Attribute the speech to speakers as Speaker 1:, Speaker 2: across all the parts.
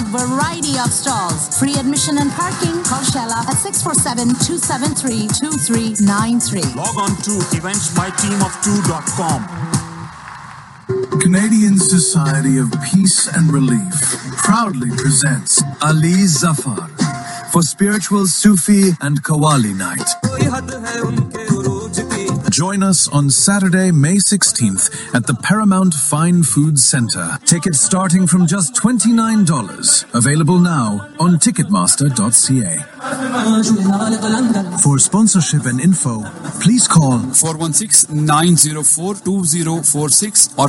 Speaker 1: variety of stalls. Free admission and parking. Call Shella at 647-273-2393.
Speaker 2: Log on to eventsbyteamof2.com.
Speaker 3: Canadian Society of Peace and Relief proudly presents Ali Zafar for Spiritual Sufi and Qawwali Night. Join us on Saturday, May 16th at the Paramount Fine Foods Centre. Tickets starting from just $29. Available now on Ticketmaster.ca. For sponsorship and info, please call
Speaker 4: 416-904-2046 or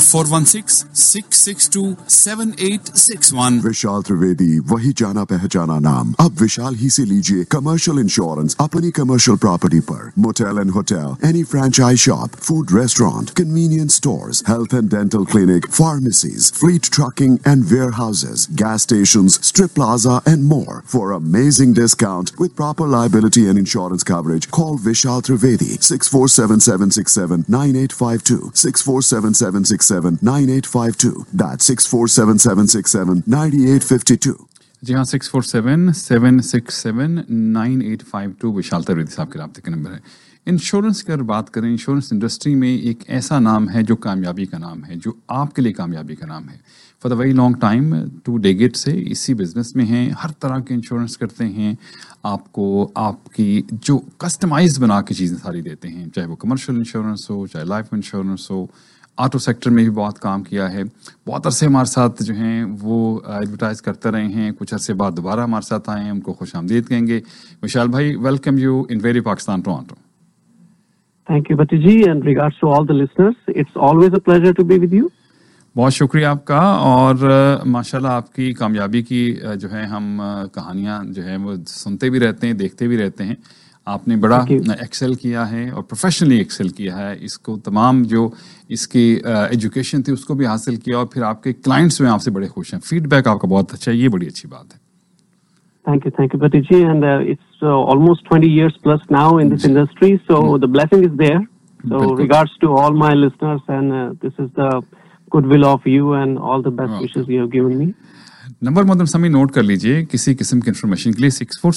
Speaker 4: 416-662-7861.
Speaker 5: विशाल त्रिवेदी, वही जाना पहचाना नाम। अब विशाल ही से लीजिए commercial insurance अपनी commercial property पर। Motel and hotel, any franchise shop, food restaurant, convenience stores, health and dental clinic, pharmacies, fleet trucking and warehouses, gas stations, strip plaza and more. For amazing discount with proper liability and insurance coverage, call Vishal Trivedi 647-767-9852, 647-767-9852. That's 647-767-9852.
Speaker 6: जी हाँ, 647-767-9852 विशाल त्रिवेदी साहब के राब्ते का number है। Insurance की अगर बात करें, insurance industry में एक ऐसा नाम है जो कामयाबी का नाम है, जो आपके लिए कामयाबी का नाम है। For the very long time, 2 decade से इसी बिजनेस में हैं, हर तरह के इंश्योरेंस करते हैं, आपको आपकी जो कस्टमाइज बना के चीज़ें सारी देते हैं, चाहे वो कमर्शियल इंश्योरेंस हो, चाहे लाइफ इंश्योरेंस हो। ऑटो सेक्टर में भी बहुत काम किया है, बहुत अरसे हमारे साथ जो हैं वो एडवर्टाइज़ करते रहे हैं, कुछ अरसे बाद दोबारा हमारे साथ आए हैं, उनको खुशामदीद कहेंगे। विशाल भाई, welcome you in very Pakistan Toronto.
Speaker 7: Thank you, Bhatiji, and regards to all the listeners. It's always a pleasure to be with you.
Speaker 6: बहुत शुक्रिया आपका। और माशाल्लाह आपकी कामयाबी की जो है हम कहानियाँ जो है वो सुनते भी रहते हैं, देखते भी रहते हैं। आपने बड़ा एक्सेल किया है और प्रोफेशनली एक्सेल किया है, इसको तमाम जो इसकी एजुकेशन थी उसको भी हासिल किया, और फिर आपके क्लाइंट्स में आपसे बड़े खुश हैं, फीडबैक आपका बहुत अच्छा है, ये बड़ी अच्छी बात है।
Speaker 7: Thank you, Bhatiji, and it's almost 20 years plus now in this industry, so the blessing is there. So regards to all my listeners, and this is the goodwill of you and all the best wishes you have given me.
Speaker 6: Number मोहतरम समी note कर लीजिए किसी किस्म की information के लिए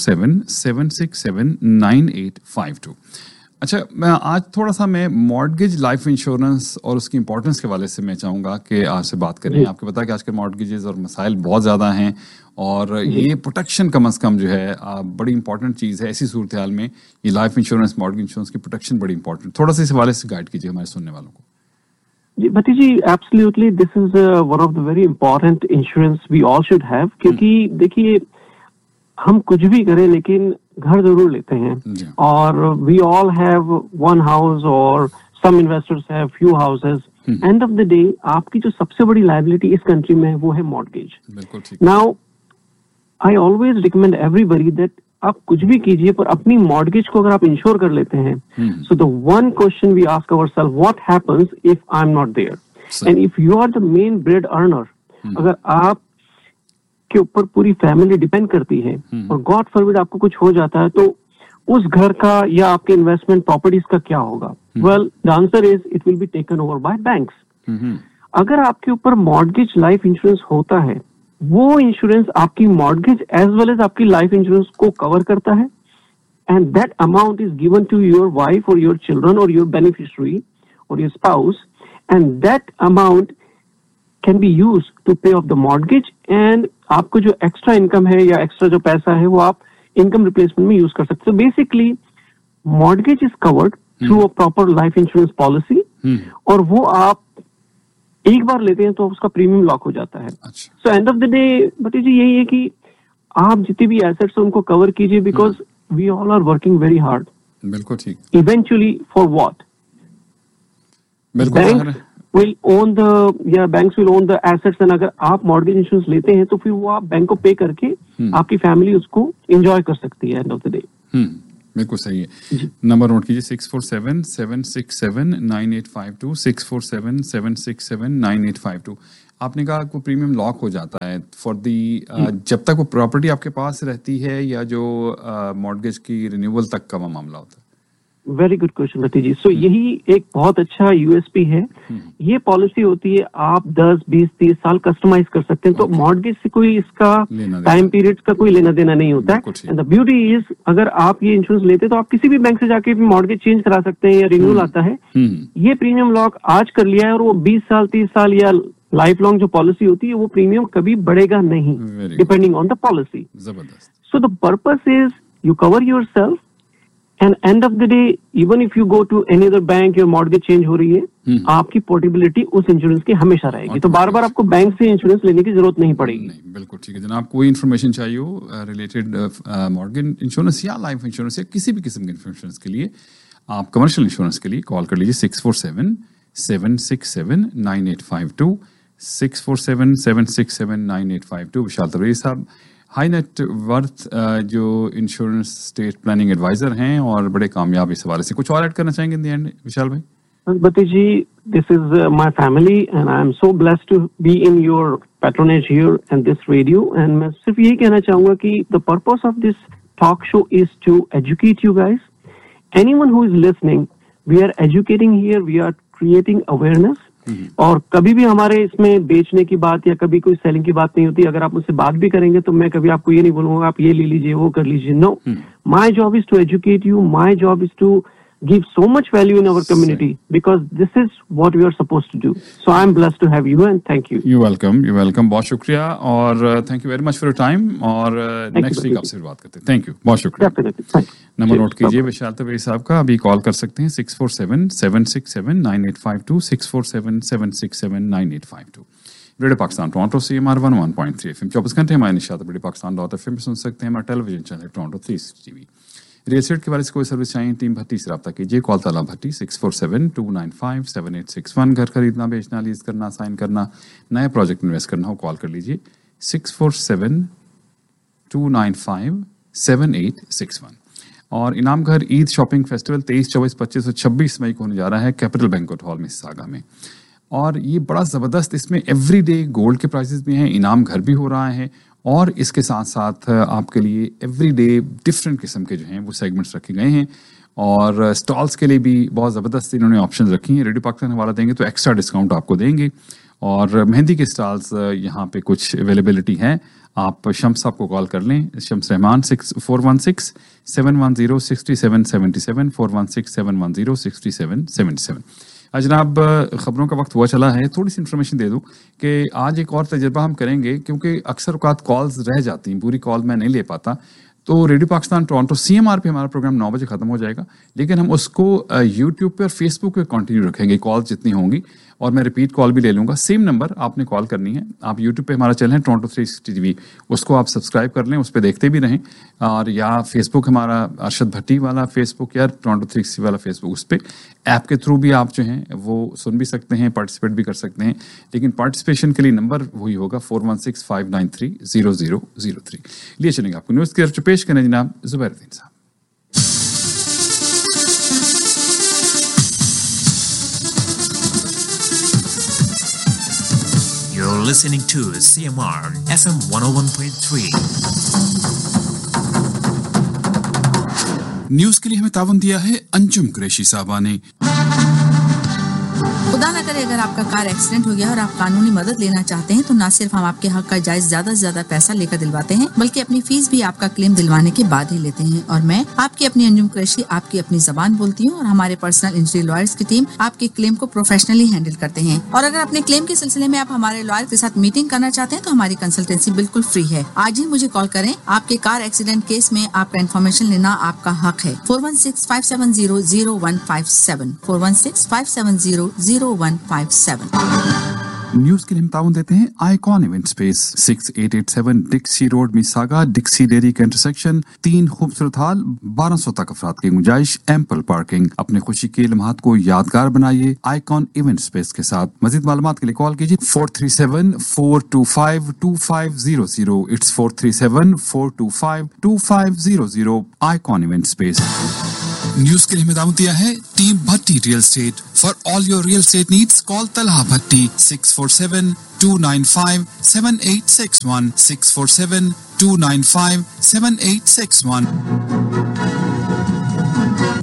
Speaker 6: 647-767-9852। अच्छा, मैं आज थोड़ा सा मैं मॉर्गेज लाइफ इंश्योरेंस और उसकी इंपॉर्टेंस के हवाले से मैं चाहूँगा कि आपसे बात करें। आपको पता है कि आजकल मॉर्गेजेस और मसाइल बहुत ज़्यादा हैं, और ये प्रोटेक्शन कम अज़ कम जो है बड़ी इंपॉर्टेंट चीज़ है। ऐसी सूरत हाल में ये लाइफ इंश्योरेंस, मॉर्गेज इंश्योरेंस की प्रोटेक्शन बड़ी इंपॉर्टेंट। थोड़ा सा इस हवाले से गाइड कीजिए हमारे सुनने वालों को।
Speaker 7: जी भतीजी, absolutely this is one of the very important insurance we all should have, क्योंकि देखिए हम कुछ भी करें लेकिन घर जरूर लेते हैं, और we all have one house और सम investors have few houses. End of the day आपकी जो सबसे बड़ी लायबिलिटी इस कंट्री में है वो है mortgage. Now I always recommend everybody that आप कुछ भी कीजिए पर अपनी मॉर्गेज को अगर आप इंश्योर कर लेते हैं, so the one question we ask ourselves, what happens if I am not there, and if you are the main bread earner, अगर आप के ऊपर पूरी फैमिली डिपेंड करती है और गॉड फॉरबिड आपको कुछ हो जाता है, तो उस घर का या आपके इन्वेस्टमेंट प्रॉपर्टीज का क्या होगा? Well, the answer is it will be taken over by banks. अगर आपके ऊपर मॉर्गेज लाइफ इंश्योरेंस होता है, वो इंश्योरेंस आपकी मॉर्गेज एज वेल एज आपकी लाइफ इंश्योरेंस को कवर करता है, and that amount is given to your wife और योर चिल्ड्रन और योर बेनिफिशियरी और your spouse, and that amount can be use to पे ऑफ द मॉर्गेज, एंड आपको जो एक्स्ट्रा इनकम है या एक्स्ट्रा जो पैसा है वो आप इनकम रिप्लेसमेंट में यूज कर सकते हो। Basically mortgage is covered through a proper life insurance policy, और वो आप एक बार लेते हैं तो उसका प्रीमियम लॉक हो जाता है। So end of the day भतीजी यही है कि आप जितने भी एसेट्स उनको कवर कीजिए, because we all are working very hard.
Speaker 6: बिल्कुल ठीक।
Speaker 7: Eventually for what? Bank will own the या banks will own the assets, and अगर आप मॉर्गेज इंश्योरेंस लेते हैं तो फिर वो आप बैंक को पे करके आपकी फैमिली उसको एंजॉय कर सकती है एंड ऑफ द डे।
Speaker 6: बिल्कुल सही है। नंबर नोट कीजिए 647-767-9852, 647-767-9852। आपने कहा को प्रीमियम लॉक हो जाता है फॉर दी जब तक वो प्रॉपर्टी आपके पास रहती है, या जो मॉर्गेज की रिन्यूअल तक का मामला होता है?
Speaker 7: वेरी गुड क्वेश्चन भट्टी जी. सो यही एक बहुत अच्छा यूएसपी है. ये पॉलिसी होती है आप 10, 20, 30 साल कस्टमाइज कर सकते हैं. तो मॉर्गेज से कोई इसका टाइम पीरियड का कोई लेना देना नहीं होता है. एंड द ब्यूटी इज अगर आप ये इंश्योरेंस लेते हैं तो आप किसी भी बैंक से जाके मॉर्गेज चेंज करा सकते हैं या रिन्यूअल आता है. ये प्रीमियम लॉक आज कर लिया है और वो 20 साल 30 साल या लाइफ लॉन्ग जो पॉलिसी होती है वो प्रीमियम कभी बढ़ेगा नहीं, depending on the policy. So the purpose is you cover yourself and end of the day even if you go to any other bank your mortgage change हो रही है, आपकी पोर्टेबिलिटी उस इंश्योरेंस की हमेशा रहेगी. तो बार बार आपको बैंक से इंश्योरेंस लेने की जरूरत नहीं पड़ेगी.
Speaker 6: नहीं, बिल्कुल ठीक है जनाब. कोई इन्फॉर्मेशन चाहिए हो रिलेटेड मॉर्गेज इंश्योरेंस या लाइफ इंश्योरेंस या किसी भी किस्म के इंश्योरेंस के लिए, आप कमर्शियल इंश्योरेंस के लिए कॉल कर लीजिए 647-767-9852 647-767-9852. विशाल तलरेज़ी साहब हाई नेट वर्थ जो इंश्योरेंस स्टेट प्लानिंग एडवाइजर हैं और बड़े कामयाब इस हवाले से. कुछ और ऐड करना चाहेंगे इन द एंड विशाल भाई?
Speaker 7: Bhatti ji, this is my family and I am so blessed to be in your patronage here and this radio. And मैं सिर्फ यही कहना चाहूँगा कि the purpose of this talk show is to educate you guys. Anyone who is listening, we are educating here, we are creating awareness. और कभी भी हमारे इसमें बेचने की बात या कभी कोई सेलिंग की बात नहीं होती. अगर आप मुझसे बात भी करेंगे तो मैं कभी आपको ये नहीं बोलूंगा आप ये ले लीजिए वो कर लीजिए. No, my job is to educate you, my job is to give so much value in our community because this is what we are supposed to do. So I am blessed to have you and thank you.
Speaker 6: You're welcome. बहुत शुक्रिया और thank you very much for your time और next week आपसे बात करते हैं. Thank you. बहुत शुक्रिया. नंबर नोट कीजिए विशाल तलरेज़ी साहब का. अभी कॉल कर सकते हैं 647-767-9852 647-767-9852. Radio Pakistan Toronto CMR 101.3 FM 24 घंटे हमारे निशात रेडियो पाकिस्तान.fm पे सुन सकते हैं. हमारा television channel Toronto 360 TV. Real estate के बारे से कोई सर्विस चाहिए टीम भट्टी से रब्ता कीजिए. कॉल ताला भट्टी 647-295-7861. घर खरीदना बेचना लीज करना साइन करना नए प्रोजेक्ट इन्वेस्ट करना हो कॉल कर लीजिए 647-295-7861. और इनाम घर ईद शॉपिंग फेस्टिवल 23, 24, 25 और 26 मई को होने जा रहा है कैपिटल बैंक्वेट हॉल मिसिसागा में. और ये बड़ा ज़बरदस्त, इसमें एवरीडे गोल्ड के प्राइसेस भी हैं, इनाम घर भी हो रहा है और इसके साथ साथ आपके लिए एवरीडे डिफरेंट किस्म के जो हैं वो सेगमेंट्स रखे गए हैं और स्टॉल्स के लिए भी बहुत ज़बरदस्त इन्होंने ऑप्शन रखी हैं. रेडियो पाकिस्तान हवाला देंगे तो एक्स्ट्रा डिस्काउंट आपको देंगे. और मेहंदी के स्टॉल्स यहाँ पे कुछ अवेलेबिलिटी है. आप शम्स साहब को कॉल कर लें, शम्स रहमान 416-710-6777 416-710-6777. जनाब ख़बरों का वक्त हुआ चला है. थोड़ी सी इन्फॉर्मेशन दे दूं कि आज एक और तजर्बा हम करेंगे क्योंकि अक्सर औक़ात कॉल्स रह जाती हैं, पूरी कॉल मैं नहीं ले पाता. तो रेडियो पाकिस्तान टोरंटो CMR पे हमारा प्रोग्राम 9 बजे ख़त्म हो जाएगा, लेकिन हम उसको यूट्यूब पे और फेसबुक पे कंटिन्यू रखेंगे कॉल्स जितनी होंगी. और मैं रिपीट कॉल भी ले लूँगा. सेम नंबर आपने कॉल करनी है. आप यूट्यूब पे हमारा चैनल है टोरंटो 360 TV, उसको आप सब्सक्राइब कर लें, उस पर देखते भी रहें. और या फेसबुक हमारा अरशद भट्टी वाला फेसबुक या टोरंटो 360 वाला फेसबुक, उस पर ऐप के थ्रू भी आप जो हैं वो सुन भी सकते हैं, पार्टिसिपेट भी कर सकते हैं. लेकिन पार्टिसिपेशन के लिए नंबर वही होगा 416-593-0003. लिए चलेंगे आपको न्यूज़ की तरफ पेश करें जनाब ज़ुबैरुद्दीन साहब.
Speaker 2: You're listening to CMR FM 101.3.
Speaker 4: News के लिए हमें तावन दिया है अंजुम कुरैशी साहबा ने.
Speaker 1: खुदा न करे अगर आपका कार एक्सीडेंट हो गया और आप कानूनी मदद लेना चाहते हैं तो न सिर्फ हम आपके हक का जायज ज्यादा से ज्यादा पैसा लेकर दिलवाते हैं बल्कि अपनी फीस भी आपका क्लेम दिलवाने के बाद ही लेते हैं. और मैं आपकी अपनी अंजुम कुरैशी आपकी अपनी जबान बोलती हूँ और हमारे पर्सनल इंजरी लॉयर्स की टीम आपके क्लेम को प्रोफेशनली हैंडल करते हैं. और अगर अपने क्लेम के सिलसिले में आप हमारे लॉयर के साथ मीटिंग करना चाहते हैं तो हमारी कंसल्टेंसी बिल्कुल फ्री है. आज ही मुझे कॉल करें. आपके कार एक्सीडेंट केस में आपका इन्फॉर्मेशन लेना आपका हक है. 416-570-0157 416-570-0157.
Speaker 4: न्यूज के लिए हम ताउन देते हैं icon event space 6887 डिक्सी road Mississauga, डिक्सी dairy के इंटरसेक्शन. 3 खूबसूरत हॉल, 1200 तक अफराद की गुंजाइश, एम्पल पार्किंग. अपने खुशी के लम्हात को यादगार बनाइए आइकॉन इवेंट स्पेस के साथ. मजीद मालूमात के लिए कॉल कीजिए 437-425-2500. It's 437-425-2500. Icon event space. News के लिए हमें दावत दिया है team Bhatti real estate. For all your real estate needs call Talha भट्टी 647-295-7861 647-295-7861.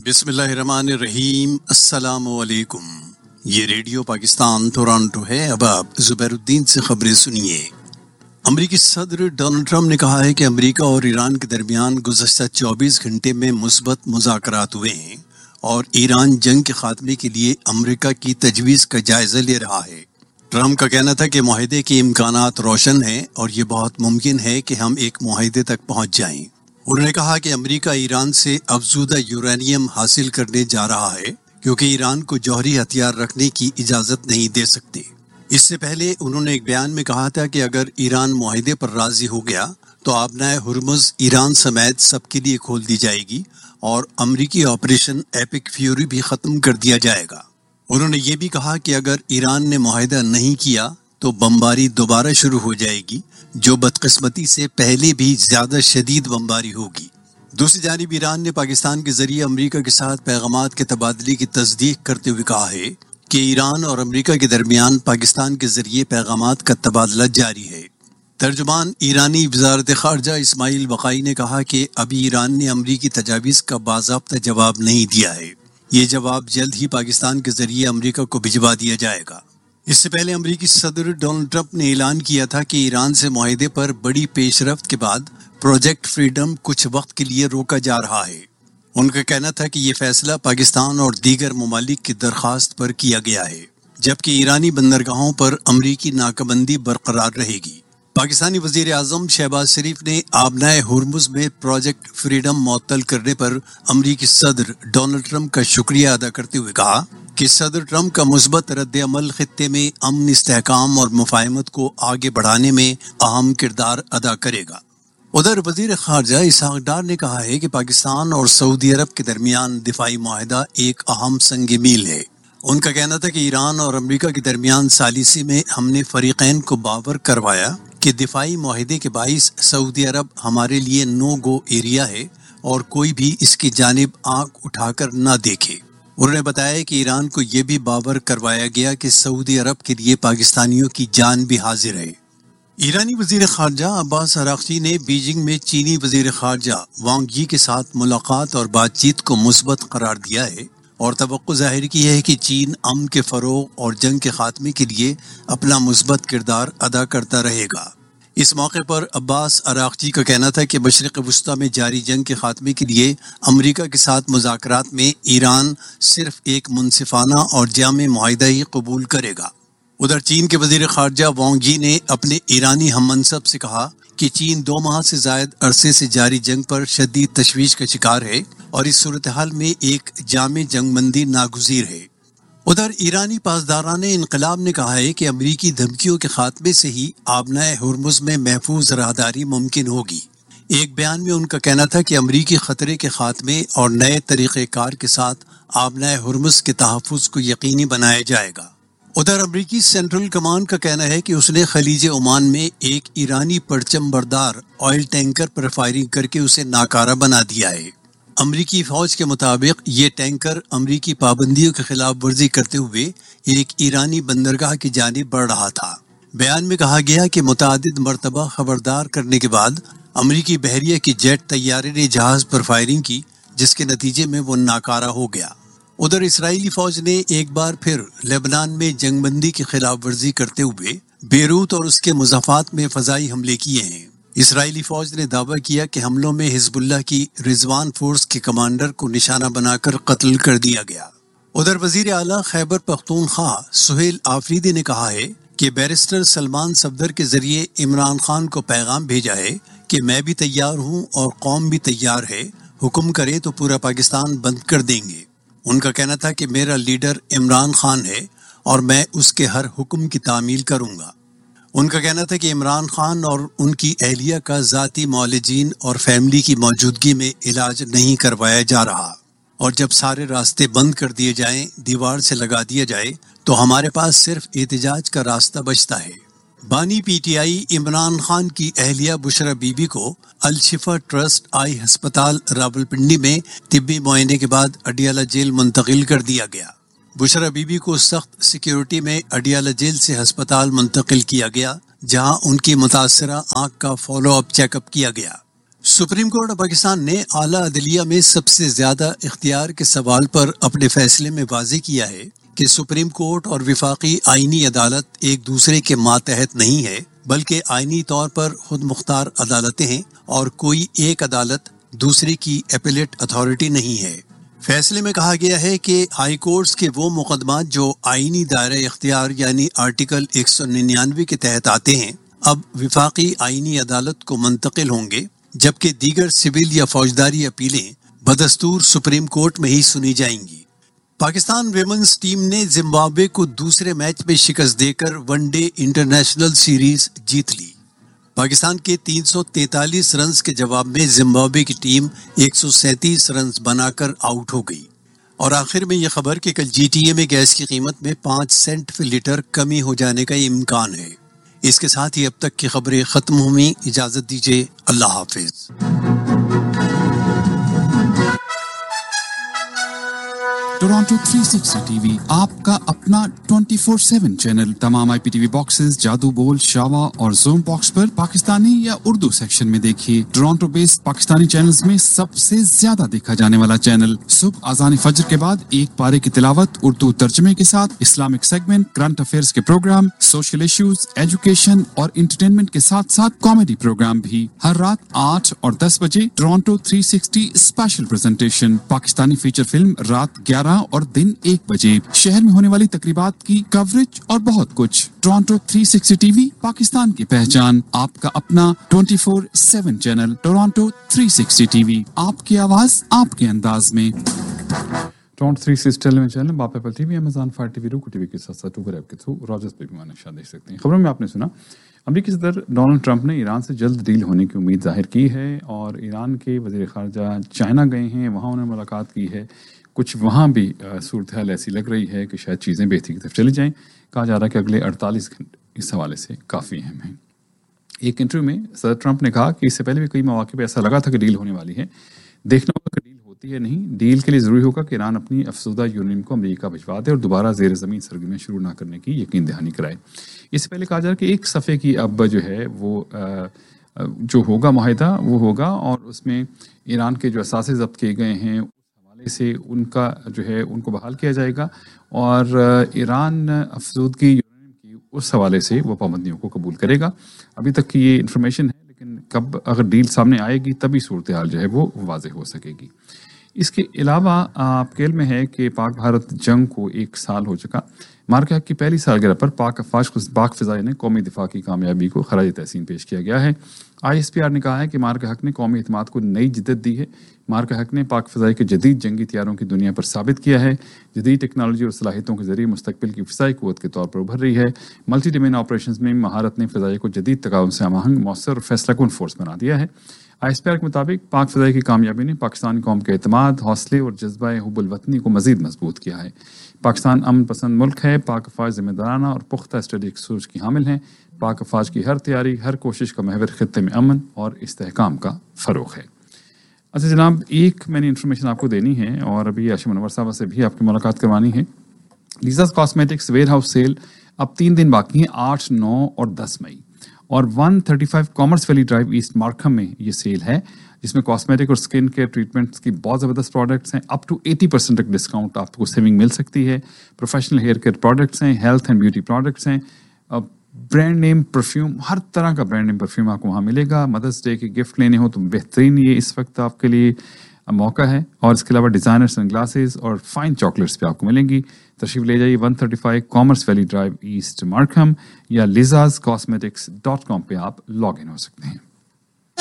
Speaker 8: بسم اللہ الرحمن الرحیم. السلام علیکم. یہ ریڈیو پاکستان ٹورانٹو ہے. اب آپ زبیر الدین سے خبریں سنیے. امریکی صدر ڈونلڈ ٹرمپ نے کہا ہے کہ امریکہ اور ایران کے درمیان گزشتہ 24 گھنٹے میں مثبت مذاکرات ہوئے ہیں اور ایران جنگ کے خاتمے کے لیے امریکہ کی تجویز کا جائزہ لے رہا ہے. ٹرمپ کا کہنا تھا کہ معاہدے کے امکانات روشن ہیں اور یہ بہت ممکن ہے کہ ہم ایک معاہدے تک پہنچ جائیں. انہوں نے کہا کہ امریکہ ایران سے افزودہ یورینیم حاصل کرنے جا رہا ہے کیونکہ ایران کو جوہری ہتھیار رکھنے کی اجازت نہیں دے سکتے. اس سے پہلے انہوں نے ایک بیان میں کہا تھا کہ اگر ایران معاہدے پر راضی ہو گیا تو آبنائے ہرمز ایران سمیت سب کے لیے کھول دی جائے گی اور امریکی آپریشن ایپک فیوری بھی ختم کر دیا جائے گا. انہوں نے یہ بھی کہا کہ اگر ایران نے معاہدہ نہیں کیا تو بمباری دوبارہ شروع ہو جائے گی جو بدقسمتی سے پہلے بھی زیادہ شدید بمباری ہوگی. دوسری جانب ایران نے پاکستان کے ذریعے امریکہ کے ساتھ پیغامات کے تبادلے کی تصدیق کرتے ہوئے کہا ہے کہ ایران اور امریکہ کے درمیان پاکستان کے ذریعے پیغامات کا تبادلہ جاری ہے. ترجمان ایرانی وزارت خارجہ اسماعیل بقائی نے کہا کہ ابھی ایران نے امریکی تجاویز کا باضابطہ جواب نہیں دیا ہے. یہ جواب جلد ہی پاکستان کے ذریعے امریکہ کو بھجوا دیا جائے گا. اس سے پہلے امریکی صدر ڈونلڈ ٹرمپ نے اعلان کیا تھا کہ ایران سے معاہدے پر بڑی پیش رفت کے بعد پروجیکٹ فریڈم کچھ وقت کے لیے روکا جا رہا ہے. ان کا کہنا تھا کہ یہ فیصلہ پاکستان اور دیگر ممالک کی درخواست پر کیا گیا ہے جبکہ ایرانی بندرگاہوں پر امریکی ناکابندی برقرار رہے گی. پاکستانی وزیر اعظم شہباز شریف نے آبنائے ہرمز میں پروجیکٹ فریڈم معطل کرنے پر امریکی صدر ڈونلڈ ٹرمپ کا شکریہ ادا کرتے ہوئے کہا کہ صدر ٹرمپ کا مثبت رد عمل خطے میں امن، استحکام اور مفاہمت کو آگے بڑھانے میں اہم کردار ادا کرے گا. ادھر وزیر خارجہ اسحاق ڈار نے کہا ہے کہ پاکستان اور سعودی عرب کے درمیان دفاعی معاہدہ ایک اہم سنگ میل ہے. ان کا کہنا تھا کہ ایران اور امریکہ کے درمیان ثالثی میں ہم نے فریقین کو باور کروایا کہ دفاعی معاہدے کے باعث سعودی عرب ہمارے لیے نو گو ایریا ہے اور کوئی بھی اس کی جانب آنکھ اٹھا کر نہ دیکھے. انہوں نے بتایا کہ ایران کو یہ بھی باور کروایا گیا کہ سعودی عرب کے لیے پاکستانیوں کی جان بھی حاضر ہے. ایرانی وزیر خارجہ عباس اراغچی نے بیجنگ میں چینی وزیر خارجہ وانگ یی کے ساتھ ملاقات اور بات چیت کو مثبت قرار دیا ہے اور توقع ظاہر کی ہے کہ چین امن کے فروغ اور جنگ کے خاتمے کے لیے اپنا مثبت کردار ادا کرتا رہے گا. اس موقع پر عباس اراغچی کا کہنا تھا کہ مشرق وسطیٰ میں جاری جنگ کے خاتمے کے لیے امریکہ کے ساتھ مذاکرات میں ایران صرف ایک منصفانہ اور جامع معاہدہ ہی قبول کرے گا. ادھر چین کے وزیر خارجہ وانگ یی نے اپنے ایرانی ہم منصب سے کہا کہ چین 2 ماہ سے زائد عرصے سے جاری جنگ پر شدید تشویش کا شکار ہے اور اس صورتحال میں ایک جامع جنگ بندی ناگزیر ہے. ادھر ایرانی پاسداران انقلاب نے کہا ہے کہ امریکی دھمکیوں کے خاتمے سے ہی آبنائے ہرمز میں محفوظ راہداری ممکن ہوگی. ایک بیان میں ان کا کہنا تھا کہ امریکی خطرے کے خاتمے اور نئے طریقہ کار کے ساتھ آبنائے ہرمز کے تحفظ کو یقینی بنایا جائے گا. ادھر امریکی سینٹرل کمانڈ کا کہنا ہے کہ اس نے خلیج عمان میں ایک ایرانی پرچم بردار آئل ٹینکر پر فائرنگ کر کے اسے ناکارہ بنا دیا ہے. امریکی فوج کے مطابق یہ ٹینکر امریکی پابندیوں کے خلاف ورزی کرتے ہوئے ایک ایرانی بندرگاہ کی جانب بڑھ رہا تھا. بیان میں کہا گیا کہ متعدد مرتبہ خبردار کرنے کے بعد امریکی بحریہ کی جیٹ طیارے نے جہاز پر فائرنگ کی جس کے نتیجے میں وہ ناکارہ ہو گیا. ادھر اسرائیلی فوج نے ایک بار پھر لبنان میں جنگ بندی کی خلاف ورزی کرتے ہوئے بیروت اور اس کے مضافات میں فضائی حملے کیے ہیں. اسرائیلی فوج نے دعویٰ کیا کہ حملوں میں حزب اللہ کی رضوان فورس کے کمانڈر کو نشانہ بنا کر قتل کر دیا گیا. ادھر وزیر اعلیٰ خیبر پختونخوا سہیل آفریدی نے کہا ہے کہ بیرسٹر سلمان صفدر کے ذریعے عمران خان کو پیغام بھیجا ہے کہ میں بھی تیار ہوں اور قوم بھی تیار ہے، حکم کرے تو پورا پاکستان بند کر دیں گے. ان کا کہنا تھا کہ میرا لیڈر عمران خان ہے اور میں اس کے ہر حکم کی تعمیل کروں گا. ان کا کہنا تھا کہ عمران خان اور ان کی اہلیہ کا ذاتی معالجین اور فیملی کی موجودگی میں علاج نہیں کروایا جا رہا اور جب سارے راستے بند کر دیے جائیں، دیوار سے لگا دیا جائے تو ہمارے پاس صرف احتجاج کا راستہ بچتا ہے. بانی P T I Imran Khan کی اہلیہ بشرا بی بی کو الشفا ٹرسٹ آئی ہسپتال راولپنڈی میں طبی معائنے کے بعد اڈیالہ جیل منتقل کر دیا گیا. بشرا بی بی کو سخت سیکیورٹی میں اڈیالہ جیل سے ہسپتال منتقل کیا گیا جہاں ان کی متاثرہ آنکھ کا فالو اپ چیک اپ کیا گیا. سپریم کورٹ آف پاکستان نے اعلیٰ عدلیہ میں سب سے زیادہ اختیار کے سوال پر اپنے فیصلے میں واضح کیا ہے کہ سپریم کورٹ اور وفاقی آئینی عدالت ایک دوسرے کے ماتحت نہیں ہے، بلکہ آئینی طور پر خود مختار عدالتیں ہیں اور کوئی ایک عدالت دوسری کی اپیلیٹ اتھارٹی نہیں ہے۔ فیصلے میں کہا گیا ہے کہ ہائی کورٹس کے وہ مقدمات جو آئینی دائرہ اختیار یعنی آرٹیکل 199 کے تحت آتے ہیں اب وفاقی آئینی عدالت کو منتقل ہوں گے، جبکہ دیگر سول یا فوجداری اپیلیں بدستور سپریم کورٹ میں ہی سنی جائیں گی۔ پاکستان ویمنز ٹیم نے زمبابوے کو دوسرے میچ میں شکست دے کر ون ڈے انٹرنیشنل سیریز جیت لی۔ پاکستان کے 343 رنز کے جواب میں زمبابوے کی ٹیم 137 رنز بنا کر آؤٹ ہو گئی۔ اور آخر میں یہ خبر کہ کل جی ٹی اے میں گیس کی قیمت میں 5 سینٹ فی لیٹر کمی ہو جانے کا امکان ہے۔ اس کے ساتھ ہی اب تک کی خبریں ختم ہوئیں۔ اجازت دیجیے، اللہ حافظ۔
Speaker 4: ٹورانٹو 360 ٹی وی آپ کا اپنا 24/7 چینل۔ تمام آئی پی ٹی وی باکسز، جادو بول، شاوا اور زوم باکس پر پاکستانی یا اردو سیکشن میں دیکھیے۔ ٹورانٹو بیسڈ پاکستانی چینلز میں سب سے زیادہ دیکھا جانے والا چینل۔ صبح اذان فجر کے بعد ایک پارے کی تلاوت اردو ترجمے کے ساتھ، اسلامک سیگمنٹ، کرنٹ افیئرز کے پروگرام، سوشل ایشوز، ایجوکیشن اور انٹرٹینمنٹ کے ساتھ ساتھ کامیڈی پروگرام بھی۔ ہر رات 8 اور 10 بجے Toronto 360 special presentation, Pakistani feature film رات 11 اور دن 1 بجے، شہر میں ہونے والی تقریبات کی کوریج اور بہت کچھ۔ ٹورانٹو 360 ٹی وی پاکستان کی پہچان، آپ کا اپنا 24/7 چینل۔ ٹورانٹو 360 ٹی وی، آپ کی آواز آپ کے انداز میں۔
Speaker 6: ٹورانٹو 360 ٹیلی ویژن چینل، باپ apple T V, Amazon fire T V, روکو ٹی وی کے ساتھ ساتھ اوبر ایپ کے تھرو راجرز پہ بھی مانشاء دیکھ سکتے ہیں۔ خبروں میں آپ نے سنا امریکی صدر ڈونلڈ ٹرمپ نے ایران سے جلد ڈیل ہونے کی امید ظاہر کی ہے، اور ایران کے وزیر خارجہ چائنا گئے ہیں، وہاں انہوں نے ملاقات کی ہے۔ کچھ وہاں بھی صورتحال ایسی لگ رہی ہے کہ شاید چیزیں بہتری کی طرف چلی جائیں۔ کہا جا رہا ہے کہ اگلے 48 گھنٹے اس حوالے سے کافی اہم ہیں۔ ایک انٹرویو میں صدر ٹرمپ نے کہا کہ اس سے پہلے بھی کئی مواقع پہ ایسا لگا تھا کہ ڈیل ہونے والی ہے، دیکھنا ہوگا کہ ڈیل ہوتی ہے نہیں۔ ڈیل کے لیے ضروری ہوگا کہ ایران اپنی افسردہ یورینیم کو امریکہ بھجوا دے اور دوبارہ زیر زمین سرگرمیاں شروع نہ کرنے کی یقین دہانی کرائے۔ اس سے پہلے کہا جا رہا ہے کہ ایک صفحے کی اب جو ہے وہ جو ہوگا معاہدہ وہ ہوگا، اور اس میں ایران کے جو اثاثے ضبط کیے گئے ہیں سے ان کا جو ہے ان کو بحال کیا جائے گا، اور ایران افزودگی یورینیم کی اس حوالے سے وہ پابندیوں کو قبول کرے گا۔ ابھی تک کی یہ انفارمیشن ہے، لیکن کب اگر ڈیل سامنے آئے گی تبھی صورتحال جو ہے وہ واضح ہو سکے گی۔ اس کے علاوہ آپ کے علم میں ہے کہ پاک بھارت جنگ کو 1 سال ہو چکا۔ مارکہ حق کی پہلی سالگرہ پر پاک فضائیہ نے قومی دفاع کی کامیابی کو خراج تحسین پیش کیا گیا ہے۔ آئی ایس پی آر نے کہا ہے کہ مارکہ حق نے قومی اعتماد کو نئی جدت دی ہے۔ مارکہ حق نے پاک فضائی کے جدید جنگی طیاروں کی دنیا پر ثابت کیا ہے، جدید ٹیکنالوجی اور صلاحیتوں کے ذریعے مستقبل کی فضائی قوت کے طور پر ابھر رہی ہے۔ ملٹی ڈومین آپریشنز میں مہارت نے فضائیہ کو جدید تعاون سے ہم مؤثر اور فیصلہ کن فورس بنا دیا ہے۔ آئی ایس پی آر کے مطابق پاک فضائی کی کامیابی نے پاکستانی قوم کے اعتماد، حوصلے اور جذبہ حب الوطنی کو مزید مضبوط کیا ہے۔ پاکستان امن پسند ملک ہے، پاک افواج ذمہ دارانہ اور پختہ اسٹریٹجک سوچ کی حامل ہیں۔ پاک افواج کی ہر تیاری، ہر کوشش کا محور خطے میں امن اور استحکام کا فروغ ہے۔ اچھا جناب، ایک میں نے انفارمیشن آپ کو دینی ہے، اور ابھی عاشق منور صاحب سے بھی آپ کی ملاقات کروانی ہے۔ لیزاز کاسمیٹکس ویئر ہاؤس سیل اب 3 دن باقی ہیں، 8، 9 اور 10 مئی، اور 135 commerce valley drive asset Markham میں یہ سیل ہے، جس میں کاسمیٹک اور سکن کیئر ٹریٹمنٹس کی بہت زبردست پروڈکٹس ہیں۔ اپ ٹو 80% تک ڈسکاؤنٹ آپ کو سیونگ مل سکتی ہے۔ پروفیشنل ہیئر کیئر پروڈکٹس ہیں، ہیلتھ اینڈ بیوٹی پروڈکٹس ہیں، برانڈ نیم پرفیوم، ہر طرح کا برانڈ نیم پرفیوم آپ کو وہاں ملے گا۔ مدرس ڈے کے گفٹ لینے ہو تو بہترین یہ اس وقت آپ کے لیے موقع ہے، اور اس کے علاوہ ڈیزائنر سن گلاسز اور فائن چاکلیٹس بھی آپ کو ملیں گی۔ تشریف لے جائیے 135 commerce valley drive asset Markham, یا lizazcosmetics.com پہ آپ لاگ ان ہو سکتے ہیں۔